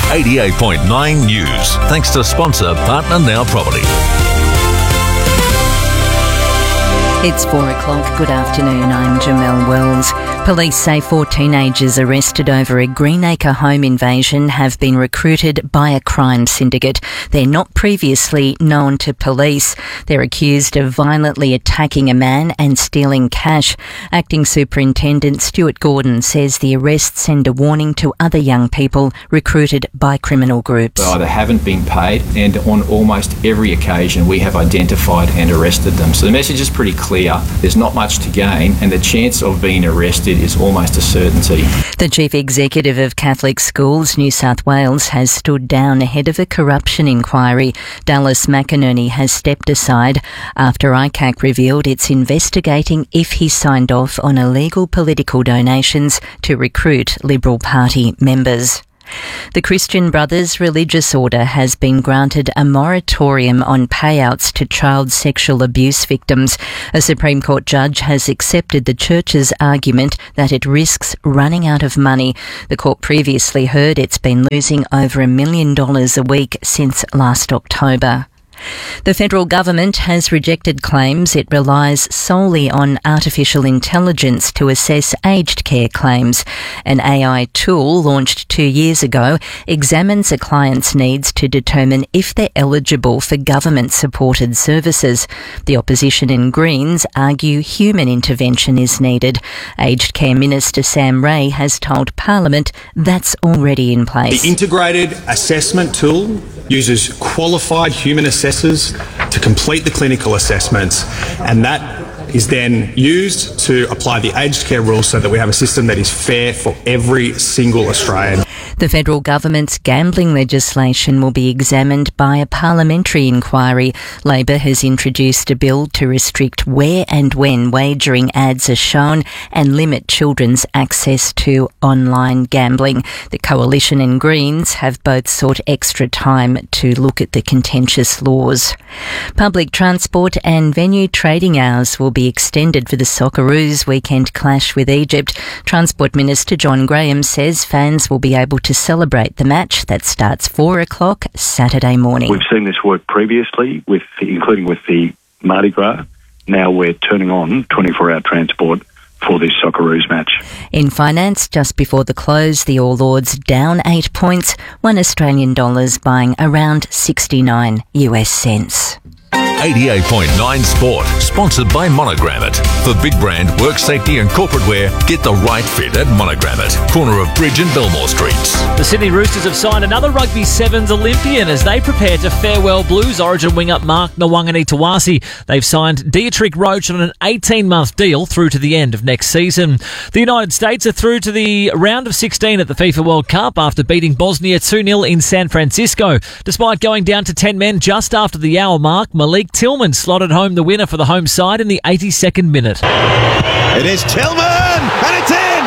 88.9 News. Thanks to sponsor Partner Now Property. It's 4 o'clock. Good afternoon. I'm Jamelle Wells. Police say 4 teenagers arrested over a Greenacre home invasion have been recruited by a crime syndicate. They're not previously known to police. They're accused of violently attacking a man and stealing cash. Acting Superintendent Stuart Gordon says the arrests send a warning to other young people recruited by criminal groups. They either haven't been paid, and on almost every occasion we have identified and arrested them. So the message is pretty clear. There's not much to gain, and the chance of being arrested is almost a certainty. The Chief Executive of Catholic Schools New South Wales has stood down ahead of a corruption inquiry. Dallas McInerney has stepped aside after ICAC revealed it's investigating if he signed off on illegal political donations to recruit Liberal Party members. The Christian Brothers Religious Order has been granted a moratorium on payouts to child sexual abuse victims. A Supreme Court judge has accepted the church's argument that it risks running out of money. The court previously heard it's been losing over $1 million a week since last October. The federal government has rejected claims it relies solely on artificial intelligence to assess aged care claims. An AI tool launched 2 years ago examines a client's needs to determine if they're eligible for government-supported services. The opposition and Greens argue human intervention is needed. Aged Care Minister Sam Ray has told Parliament that's already in place. The integrated assessment tool uses qualified human assessors to complete the clinical assessments, and that is then used to apply the aged care rules so that we have a system that is fair for every single Australian. The federal government's gambling legislation will be examined by a parliamentary inquiry. Labor has introduced a bill to restrict where and when wagering ads are shown and limit children's access to online gambling. The Coalition and Greens have both sought extra time to look at the contentious laws. Public transport and venue trading hours will be extended for the Socceroos weekend clash with Egypt. Transport Minister John Graham says fans will be able to celebrate the match that starts 4 o'clock Saturday morning. We've seen this work previously, including with the Mardi Gras. Now we're turning on 24-hour transport for this Socceroos match. In finance, just before the close, the All Ords down 8 points, $1 buying around 69 US cents. 88.9 Sport, sponsored by Monogrammet. For big brand, work safety and corporate wear, get the right fit at Monogrammet, corner of Bridge and Belmore Streets. The Sydney Roosters have signed another Rugby Sevens Olympian as they prepare to farewell Blues Origin winger Mark Nawangani-Tawasi. They've signed Dietrich Roach on an 18-month deal through to the end of next season. The United States are through to the round of 16 at the FIFA World Cup after beating Bosnia 2-0 in San Francisco. Despite going down to 10 men just after the hour mark, Malik Tillman slotted home the winner for the home side in the 82nd minute. It is Tillman, and it's in!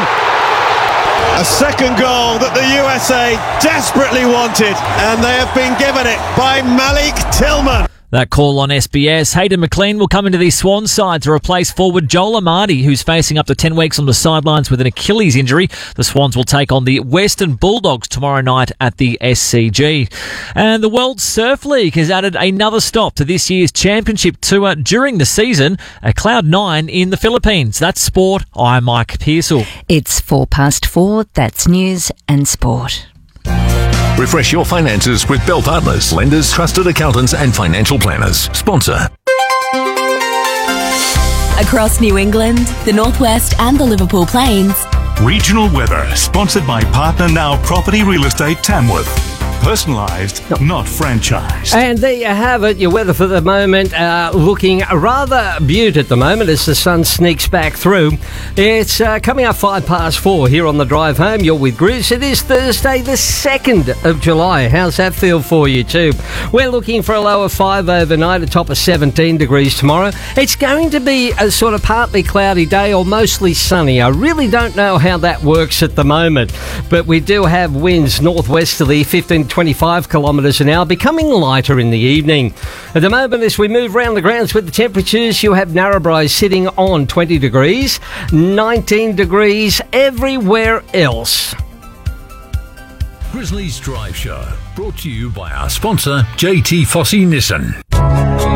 A second goal that the USA desperately wanted, and they have been given it by Malik Tillman. That call on SBS. Hayden McLean will come into the Swans side to replace forward Joel Amadi, who's facing up to 10 weeks on the sidelines with an Achilles injury. The Swans will take on the Western Bulldogs tomorrow night at the SCG. And the World Surf League has added another stop to this year's championship tour during the season at Cloud 9 in the Philippines. That's sport. I'm Mike Pearsall. It's 4:04. That's news and sport. Refresh your finances with Bell Partners, lenders, trusted accountants and financial planners. Sponsor. Across New England, the Northwest and the Liverpool Plains. Regional weather, sponsored by Partner Now Property Real Estate Tamworth. Personalised, not franchised. And there you have it, your weather for the moment, looking rather beaut at the moment as the sun sneaks back through. It's coming up 4:05 here on the drive home. You're with Grizz. It is Thursday the 2nd of July. How's that feel for you too? We're looking for a low of 5 overnight, a top of 17 degrees tomorrow. It's going to be a sort of partly cloudy day or mostly sunny. I really don't know how that works at the moment, but we do have winds northwesterly, 15 25 kilometres an hour, becoming lighter in the evening. At the moment, as we move around the grounds with the temperatures, you have Narrabri sitting on 20 degrees, 19 degrees everywhere else. Grizzlies Drive Show, brought to you by our sponsor, JT Fossey Nissan.